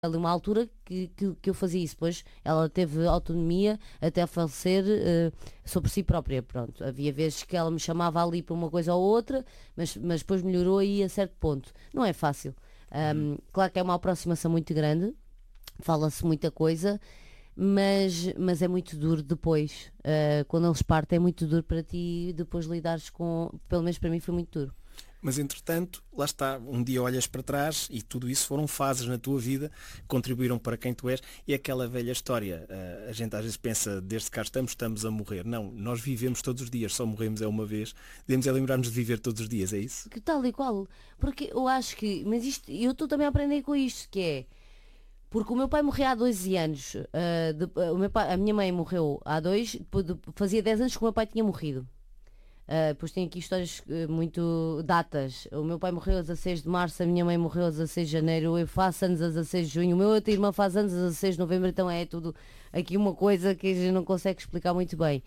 ali uma altura que eu fazia isso. Depois ela teve autonomia até falecer sobre si própria. Pronto. Havia vezes que ela me chamava ali para uma coisa ou outra, mas depois melhorou aí a certo ponto. Não é fácil. Claro que é uma aproximação muito grande, fala-se muita coisa, mas é muito duro depois. Quando eles partem é muito duro para ti depois lidares com. Pelo menos para mim foi muito duro. Mas entretanto, lá está, um dia olhas para trás e tudo isso foram fases na tua vida, contribuíram para quem tu és, e aquela velha história, a gente às vezes pensa, desde cá estamos a morrer. Não, nós vivemos todos os dias, só morremos é uma vez, devemos é lembrar-nos de viver todos os dias, é isso? Que tal e qual? Porque eu acho que, mas isto, eu estou também a aprender com isto, que é, porque o meu pai morreu há 12 anos, a minha mãe morreu há 2, fazia 10 anos que o meu pai tinha morrido. Depois tem aqui histórias muito datas. O meu pai morreu a 16 de março, a minha mãe morreu a 16 de janeiro, eu faço anos a 16 de junho, o meu outra irmã faz anos a 16 de novembro, então é tudo aqui uma coisa que a gente não consegue explicar muito bem.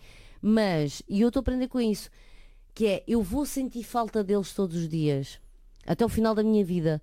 E eu estou a aprender com isso, que é, eu vou sentir falta deles todos os dias, até o final da minha vida.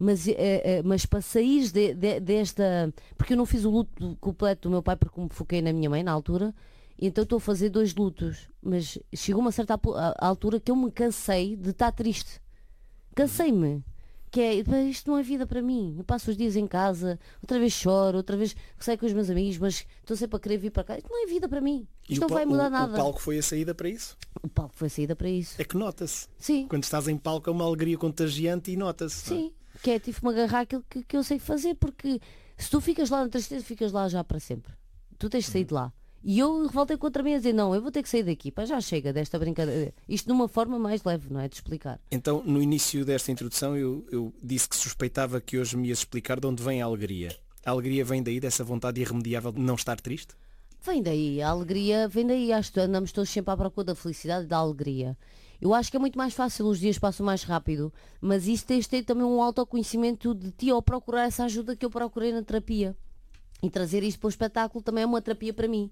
Mas para sair desta. Porque eu não fiz o luto completo do meu pai porque me foquei na minha mãe na altura. Então estou a fazer 2 lutos, mas chegou uma certa altura que eu me cansei de estar triste. Cansei-me. Que é, isto não é vida para mim. Eu passo os dias em casa, outra vez choro, outra vez saio com os meus amigos, mas estou sempre a querer vir para cá. Isto não é vida para mim. Isto não vai mudar nada. O palco foi a saída para isso? O palco foi a saída para isso. É que nota-se. Sim. Quando estás em palco é uma alegria contagiante e nota-se. Sim. Que é tipo-me agarrar aquilo que eu sei fazer, porque se tu ficas lá na tristeza, ficas lá já para sempre. Tu tens de sair de lá. E eu revoltei contra mim a dizer, não, eu vou ter que sair daqui, pá, já chega desta brincadeira. Isto de uma forma mais leve, não é? De explicar. Então, no início desta introdução, eu disse que suspeitava que hoje me ias explicar de onde vem a alegria. A alegria vem daí, dessa vontade irremediável de não estar triste? Vem daí, a alegria vem daí. Acho que andamos todos sempre à procura da felicidade e da alegria. Eu acho que é muito mais fácil, os dias passam mais rápido, mas isso tens de ter também um autoconhecimento de ti ao procurar essa ajuda que eu procurei na terapia. E trazer isto para o espetáculo também é uma terapia para mim.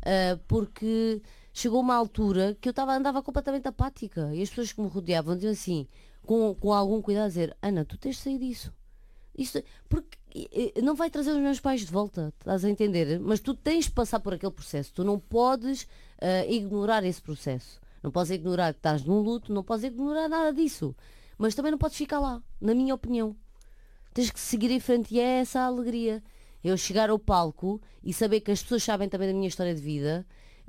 Porque chegou uma altura que eu andava completamente apática e as pessoas que me rodeavam diziam assim, com algum cuidado, a dizer, Ana, tu tens de sair disso. Porque não vai trazer os meus pais de volta, estás a entender? Mas tu tens de passar por aquele processo, tu não podes ignorar esse processo. Não podes ignorar que estás num luto, não podes ignorar nada disso. Mas também não podes ficar lá, na minha opinião. Tens que seguir em frente e é essa a alegria. Eu chegar ao palco e saber que as pessoas sabem também da minha história de vida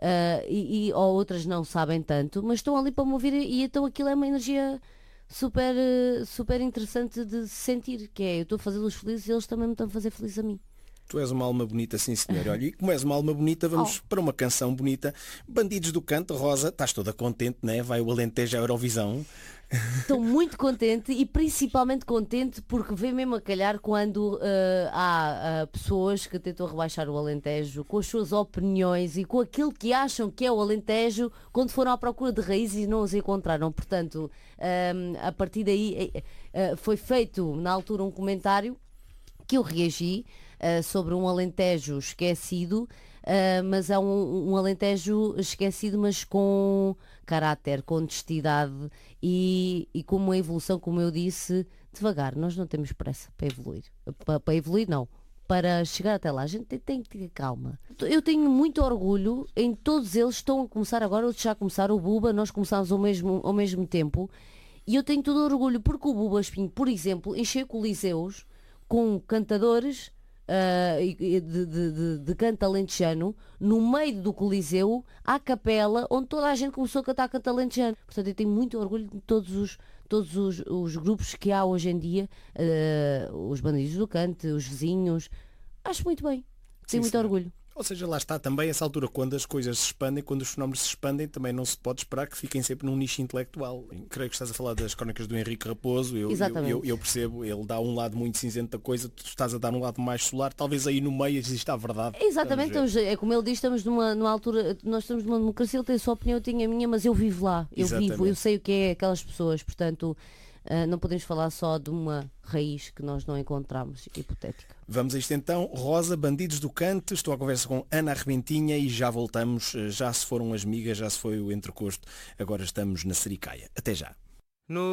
ou outras não sabem tanto, mas estão ali para me ouvir e então aquilo é uma energia super, super interessante de sentir, que é, eu estou a fazê-los felizes e eles também me estão a fazer feliz a mim. Tu és uma alma bonita, sim senhor. Olha, e como és uma alma bonita, vamos para uma canção bonita. Bandidos do Canto, Rosa, estás toda contente, né? Vai o Alentejo à Eurovisão. Estou muito contente e principalmente contente porque vem mesmo a calhar quando há pessoas que tentam rebaixar o Alentejo com as suas opiniões e com aquilo que acham que é o Alentejo quando foram à procura de raízes e não os encontraram. Portanto, a partir daí foi feito na altura um comentário que eu reagi sobre um Alentejo esquecido, mas é um Alentejo esquecido, mas com caráter, com honestidade e com uma evolução, como eu disse, devagar. Nós não temos pressa para evoluir. Para evoluir, não. Para chegar até lá, a gente tem que ter calma. Eu tenho muito orgulho em todos eles, estão a começar agora, outros já começaram, o Buba, nós começámos ao mesmo tempo, e eu tenho todo orgulho, porque o Buba Espinho, por exemplo, encheu coliseus com cantadores de canto alentejano no meio do Coliseu, à capela, onde toda a gente começou a cantar canto alentejano. Portanto, eu tenho muito orgulho de todos os grupos que há hoje em dia, os bandidos do canto, os vizinhos. Acho muito bem. Tenho muito orgulho. Ou seja, lá está também essa altura, quando as coisas se expandem, quando os fenómenos se expandem, também não se pode esperar que fiquem sempre num nicho intelectual. Creio que estás a falar das crónicas do Henrique Raposo, eu percebo, ele dá um lado muito cinzento da coisa, tu estás a dar um lado mais solar, talvez aí no meio exista a verdade. Exatamente, é como ele diz, estamos numa altura, nós estamos numa democracia, ele tem a sua opinião, eu tenho a minha, mas eu vivo lá, eu sei o que é aquelas pessoas, portanto... não podemos falar só de uma raiz que nós não encontramos, hipotética. Vamos a isto então. Rosa, Bandidos do Canto. Estou à conversa com Ana Arrebentinha e já voltamos. Já se foram as migas, já se foi o entrecosto. Agora estamos na Sericaia. Até já.